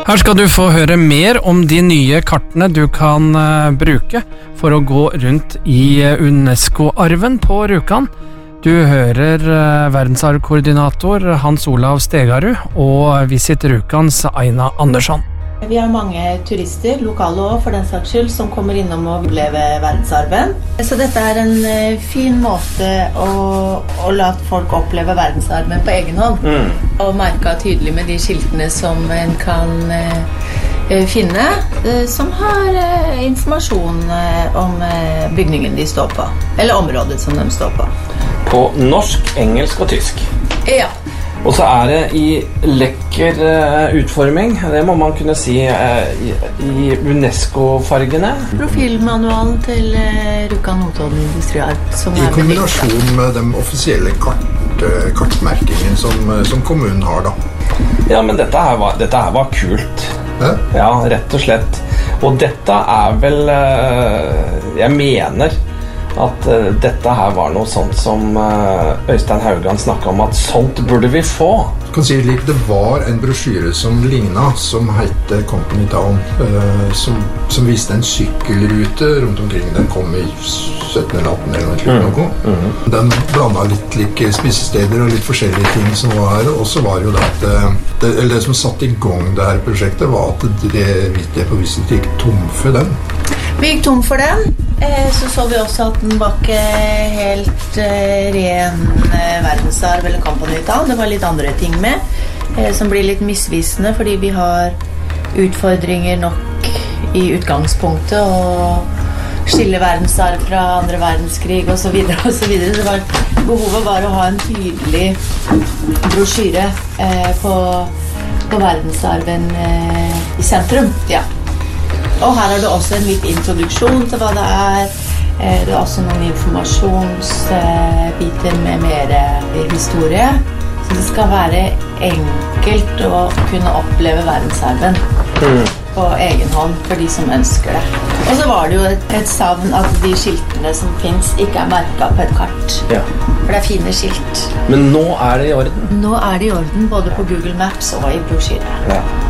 Her skal du få høre mer om de nye kartene du kan bruke for å gå rundt i UNESCO-arven på Rjukan. Du hører verdensarvkoordinator Hans Olav Stegarud og Visit Rjukans Aina Andersson. Vi har mange turister, lokale også for den saks skyld, som kommer innom og opplever verdensarven. Så dette er en fin måte å la folk oppleve verdensarven på egen hånd. Og merke tydelig med de skiltene som en kan finne, som har informasjon om bygningen de står på, eller området som de står på. På norsk, engelsk og tysk. Ja. Og så er det i lekker utforming, det må man kunne si, i UNESCO-fargene. Profilmanualen til Rjukan Notodden Industriarv. I kombinasjon med den offisielle kartmerkingen som kommunen har da. Ja, men dette her var kult. Ja, rett og slett. Og dette er vel, jeg mener at dette her var noe sånt som Øystein Haugan snakket om, at sånt burde vi få. Jeg kan si slik, det var en brosjyre som lignet, som heter Company Town, som viste en sykkelrute rundt omkring. Den kom i 17 eller 18 eller noe. Den blandet litt like spisesteder og litt forskjellige ting som var her, og så var jo det som satte i gang det her prosjektet var at det på Visit gikk tom for den. Vi gikk tom for den, så vi også at den var ikke helt ren verdensarv eller Company Town. Det var litt andre ting med, som blir litt misvisende, fordi vi har utfordringer nok i utgangspunktet, og skille verdensarv fra andre verdenskrig, og så videre, og så videre. Behovet var å ha en tydelig brosjyre på verdensarven i sentrum, ja. Og her er det også en litt introduksjon til hva det er. Det er også noen informasjonsbiter med mer historie. Så det skal være enkelt å kunne oppleve verdensarven på egen hånd for de som ønsker det. Og så var det jo et savn at de skiltene som finnes ikke er merket på et kart. Ja. For det er fine skilt. Men nå er det i orden? Nå er det i orden, både på Google Maps og i brosjyre. Ja.